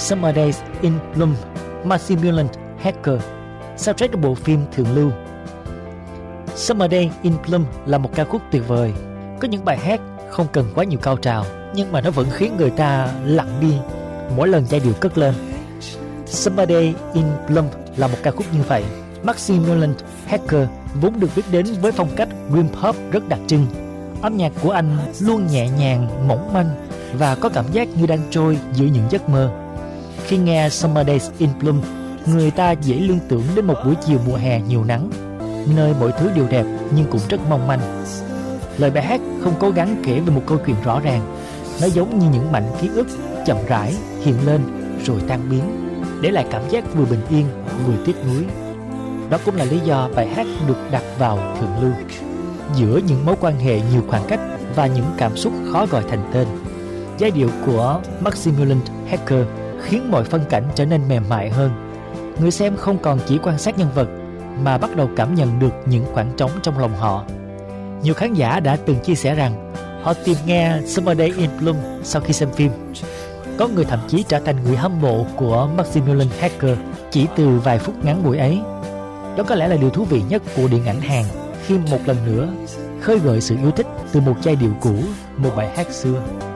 Summer Days in Bloom, Maximilian Harker, soundtrack của bộ phim Thượng Lưu. Summer Day in Bloom là một ca khúc tuyệt vời. Có những bài hát không cần quá nhiều cao trào, nhưng mà nó vẫn khiến người ta lặng đi mỗi lần giai điệu cất lên. Summer Day in Bloom là một ca khúc như vậy. Maximilian Harker vốn được biết đến với phong cách dream pop rất đặc trưng. Âm nhạc của anh luôn nhẹ nhàng, mỏng manh và có cảm giác như đang trôi giữa những giấc mơ. Khi nghe Summer Days in Bloom, người ta dễ liên tưởng đến một buổi chiều mùa hè nhiều nắng, nơi mọi thứ đều đẹp nhưng cũng rất mong manh. Lời bài hát không cố gắng kể về một câu chuyện rõ ràng. Nó giống như những mảnh ký ức chậm rãi hiện lên rồi tan biến, để lại cảm giác vừa bình yên vừa tiếc nuối. Đó cũng là lý do bài hát được đặt vào thượng lưu, giữa những mối quan hệ nhiều khoảng cách và những cảm xúc khó gọi thành tên. Giai điệu của Maximilian Harker khiến mọi phân cảnh trở nên mềm mại hơn. Người xem không còn chỉ quan sát nhân vật mà bắt đầu cảm nhận được những khoảng trống trong lòng họ. Nhiều khán giả đã từng chia sẻ rằng họ tìm nghe Summer Day in Bloom sau khi xem phim. Có người thậm chí trở thành người hâm mộ của Maximilian Harker chỉ từ vài phút ngắn buổi ấy. Đó có lẽ là điều thú vị nhất của điện ảnh Hàn, khi một lần nữa khơi gợi sự yêu thích từ một giai điệu cũ, một bài hát xưa.